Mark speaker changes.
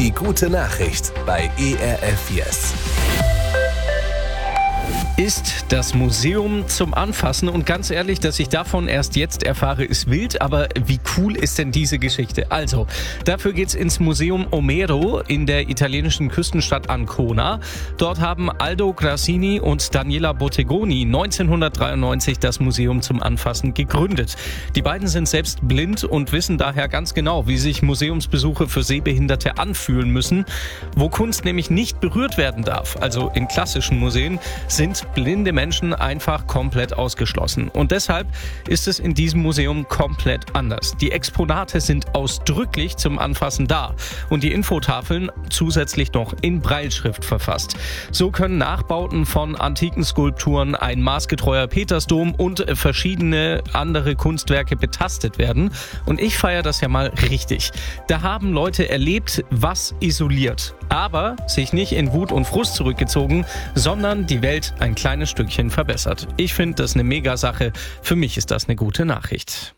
Speaker 1: Die gute Nachricht bei ERF Yes.
Speaker 2: Ist das Museum zum Anfassen, und ganz ehrlich, dass ich davon erst jetzt erfahre, ist wild, aber wie cool ist denn diese Geschichte? Also, dafür geht's ins Museum Omero in der italienischen Küstenstadt Ancona. Dort haben Aldo Grassini und Daniela Bottegoni 1993 das Museum zum Anfassen gegründet. Die beiden sind selbst blind und wissen daher ganz genau, wie sich Museumsbesuche für Sehbehinderte anfühlen müssen. Wo Kunst nämlich nicht berührt werden darf, also in klassischen Museen, sind blinde Menschen einfach komplett ausgeschlossen. Und deshalb ist es in diesem Museum komplett anders. Die Exponate sind ausdrücklich zum Anfassen da und die Infotafeln zusätzlich noch in Brailleschrift verfasst. So können Nachbauten von antiken Skulpturen, ein maßgetreuer Petersdom und verschiedene andere Kunstwerke betastet werden. Und ich feiere das ja mal richtig. Da haben Leute erlebt, was isoliert, aber sich nicht in Wut und Frust zurückgezogen, sondern die Welt ein kleines Stückchen verbessert. Ich finde das eine Mega-Sache. Für mich ist das eine gute Nachricht.